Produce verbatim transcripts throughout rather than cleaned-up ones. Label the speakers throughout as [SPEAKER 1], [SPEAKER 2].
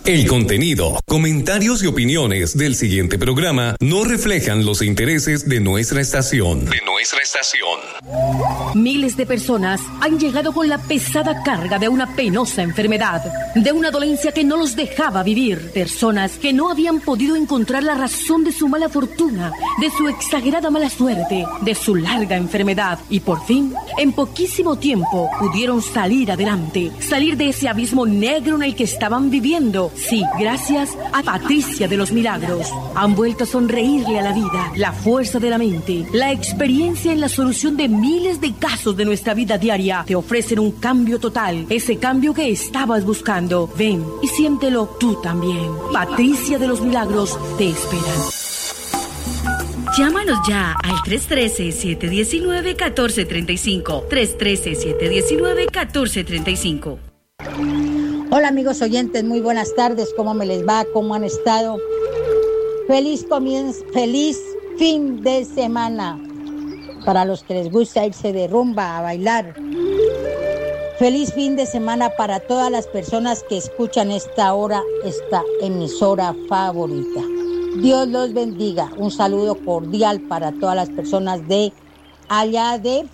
[SPEAKER 1] El contenido, comentarios y opiniones del siguiente programa no reflejan los intereses de nuestra estación. De nuestra estación.
[SPEAKER 2] Miles de personas han llegado con la pesada carga de una penosa enfermedad, de una dolencia que no los dejaba vivir. Personas que no habían podido encontrar la razón de su mala fortuna, de su exagerada mala suerte, de su larga enfermedad. Y por fin, en poquísimo tiempo, pudieron salir adelante, salir de ese abismo negro en el que estaban viviendo. Sí, gracias a Patricia de los Milagros. Han vuelto a sonreírle a la vida, la fuerza de la mente, la experiencia en la solución de miles de casos de nuestra vida diaria. Te ofrecen un cambio total, ese cambio que estabas buscando. Ven y siéntelo tú también. Patricia de los Milagros te espera.
[SPEAKER 3] Llámanos ya al tres uno tres, siete uno nueve, uno cuatro tres cinco. tres uno tres, siete uno nueve, uno cuatro tres cinco.
[SPEAKER 4] Hola amigos oyentes, muy buenas tardes, ¿cómo me les va? ¿Cómo han estado? Feliz comienzo, feliz fin de semana para los que les gusta irse de rumba a bailar. Feliz fin de semana para todas las personas que escuchan esta hora, esta emisora favorita. Dios los bendiga. Un saludo cordial para todas las personas de allá de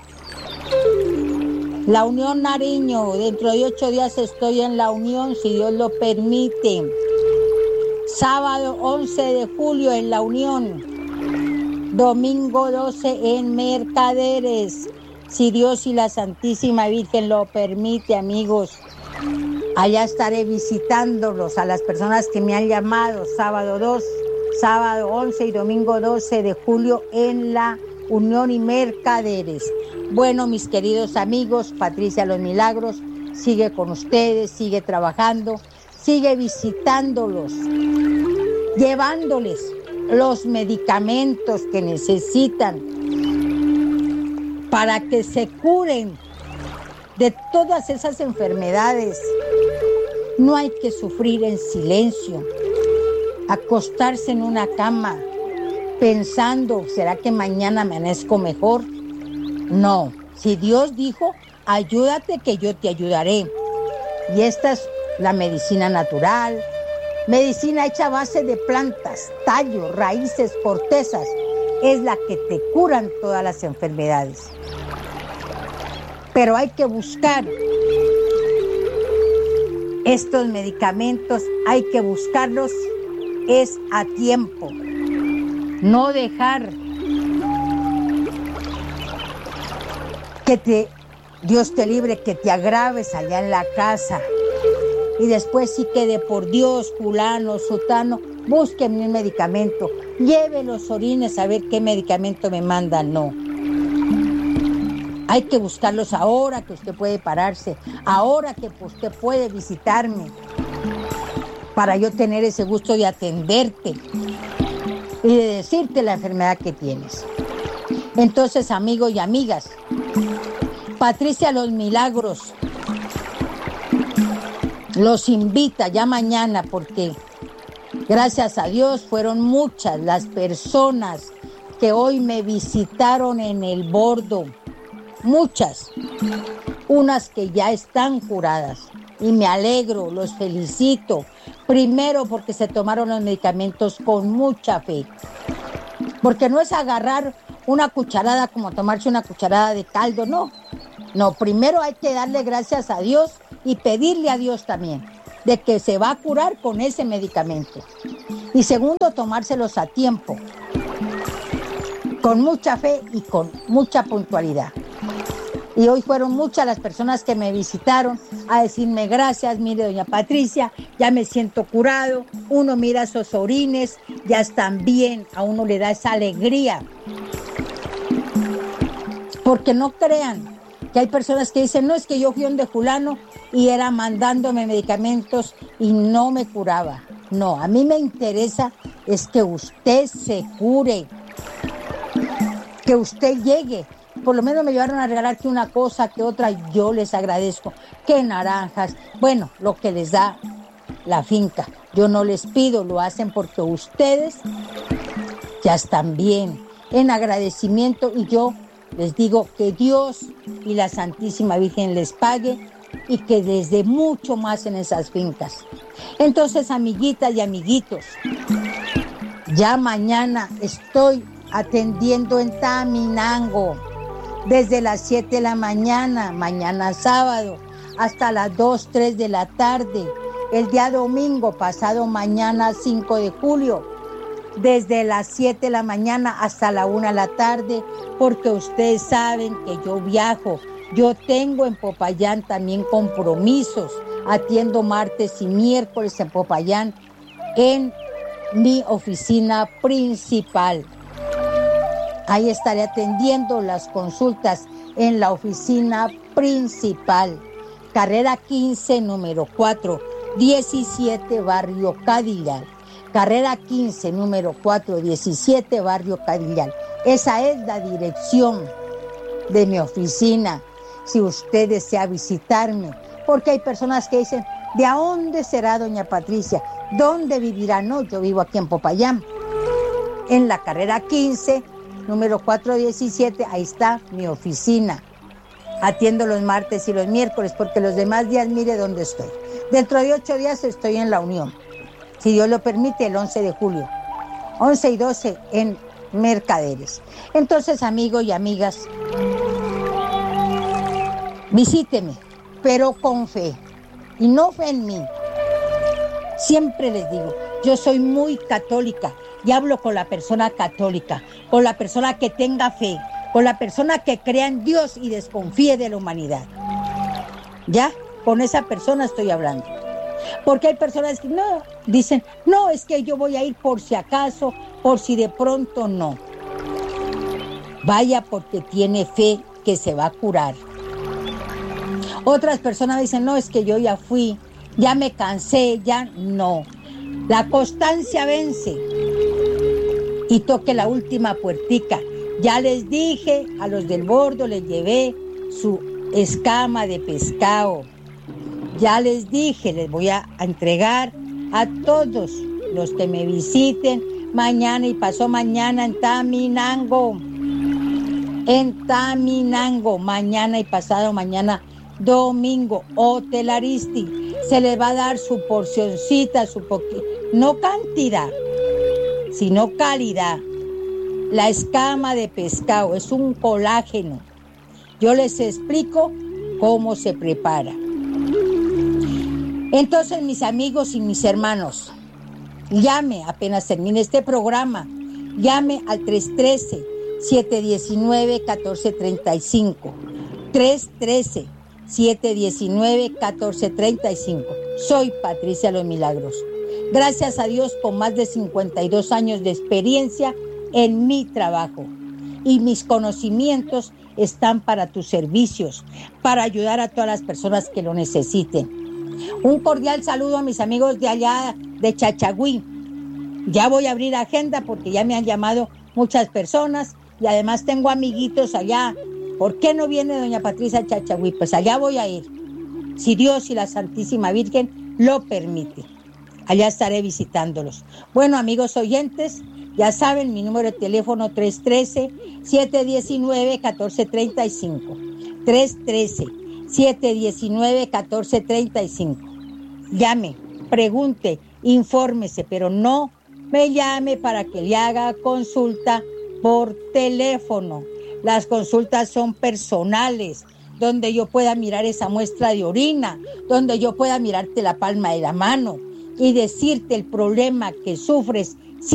[SPEAKER 4] La Unión, Nariño. Dentro de ocho días estoy en La Unión, si Dios lo permite. Sábado once de julio en La Unión. Domingo doce en Mercaderes. Si Dios y la Santísima Virgen lo permite, amigos. Allá estaré visitándolos a las personas que me han llamado. Sábado dos, sábado once y domingo doce de julio en La Unión y Mercaderes. Bueno, mis queridos amigos, Patricia Los Milagros sigue con ustedes, sigue trabajando, sigue visitándolos, llevándoles los medicamentos que necesitan para que se curen de todas esas enfermedades. No hay que sufrir en silencio, acostarse en una cama pensando, ¿será que mañana amanezco mejor? No, si Dios dijo, ayúdate que yo te ayudaré. Y esta es la medicina natural, medicina hecha a base de plantas, tallos, raíces, cortezas, es la que te curan todas las enfermedades. Pero hay que buscar estos medicamentos, hay que buscarlos, es a tiempo, no dejar que te, Dios te libre, que te agraves allá en la casa y después sí que de por Dios, fulano, sutano, búsquenme un medicamento, lleve los orines a ver qué medicamento me mandan. No, hay que buscarlos ahora que usted puede pararse, ahora que usted puede visitarme, para yo tener ese gusto de atenderte y de decirte la enfermedad que tienes. Entonces, amigos y amigas, Patricia Los Milagros los invita ya mañana, porque gracias a Dios fueron muchas las personas que hoy me visitaron en el bordo, muchas, unas que ya están curadas, y me alegro, los felicito, primero porque se tomaron los medicamentos con mucha fe, porque no es agarrar una cucharada como tomarse una cucharada de caldo, no. No, primero hay que darle gracias a Dios y pedirle a Dios también de que se va a curar con ese medicamento. Y segundo, tomárselos a tiempo, con mucha fe y con mucha puntualidad. Y hoy fueron muchas las personas que me visitaron a decirme gracias, mire doña Patricia, ya me siento curado, uno mira esos orines, ya están bien, a uno le da esa alegría. Porque no crean que hay personas que dicen, no, es que yo fui donde fulano y era mandándome medicamentos y no me curaba. No, a mí me interesa es que usted se cure, que usted llegue. Por lo menos me llevaron a regalar que una cosa, que otra, yo les agradezco. Que naranjas, bueno, lo que les da la finca. Yo no les pido, lo hacen porque ustedes ya están bien, en agradecimiento, y yo les digo que Dios y la Santísima Virgen les pague y que desde mucho más en esas fincas. Entonces, amiguitas y amiguitos, ya mañana estoy atendiendo en Taminango, desde las siete de la mañana, mañana sábado, hasta las dos, tres de la tarde. El día domingo, pasado mañana cinco de julio, desde las siete de la mañana hasta la una de la tarde, porque ustedes saben que yo viajo. Yo tengo en Popayán también compromisos. Atiendo martes y miércoles en Popayán en mi oficina principal. Ahí estaré atendiendo las consultas en la oficina principal. Carrera quince, número cuatro, diecisiete, Barrio Cadillal. Carrera quince, número cuatro diecisiete, Barrio Cadillal. Esa es la dirección de mi oficina, si usted desea visitarme. Porque hay personas que dicen, ¿de dónde será doña Patricia? ¿Dónde vivirá? No, yo vivo aquí en Popayán. En la carrera quince, número cuatro diecisiete, ahí está mi oficina. Atiendo los martes y los miércoles, porque los demás días, mire dónde estoy. Dentro de ocho días estoy en La Unión. Si Dios lo permite, el once de julio, once y doce en Mercaderes. Entonces, amigos y amigas, visíteme, pero con fe, y no fe en mí. Siempre les digo, yo soy muy católica y hablo con la persona católica, con la persona que tenga fe, con la persona que crea en Dios y desconfíe de la humanidad. ¿Ya? Con esa persona estoy hablando. Porque hay personas que no, dicen, no, es que yo voy a ir por si acaso, por si de pronto no. Vaya porque tiene fe que se va a curar. Otras personas dicen, no, es que yo ya fui, ya me cansé, ya no. La constancia vence. Y toque la última puertica. Ya les dije, a los del bordo les llevé su escama de pescado. Ya les dije, les voy a entregar a todos los que me visiten mañana y pasó mañana en Taminango. En Taminango, mañana y pasado mañana domingo, Hotel Aristi. Se les va a dar su porcioncita, su poquito, no cantidad, sino calidad. La escama de pescado es un colágeno. Yo les explico cómo se prepara. Entonces, mis amigos y mis hermanos, llame apenas termine este programa, llame al tres uno tres, siete uno nueve, uno cuatro tres cinco, tres uno tres, siete uno nueve, uno cuatro tres cinco. Soy Patricia Los Milagros. Gracias a Dios con más de cincuenta y dos años de experiencia en mi trabajo. Y mis conocimientos están para tus servicios, para ayudar a todas las personas que lo necesiten. Un cordial saludo a mis amigos de allá de Chachagüí. Ya voy a abrir agenda porque ya me han llamado muchas personas y además tengo amiguitos allá. ¿Por qué no viene doña Patricia a Chachagüí? Pues allá voy a ir, si Dios y la Santísima Virgen lo permite. Allá estaré visitándolos. Bueno, amigos oyentes, ya saben, mi número de teléfono tres uno tres, siete uno nueve, uno cuatro tres cinco. tres uno tres, siete uno nueve, uno cuatro tres cinco. Llame, pregunte, infórmese, pero no me llame para que le haga consulta por teléfono. Las consultas son personales, donde yo pueda mirar esa muestra de orina, donde yo pueda mirarte la palma de la mano y decirte el problema que sufres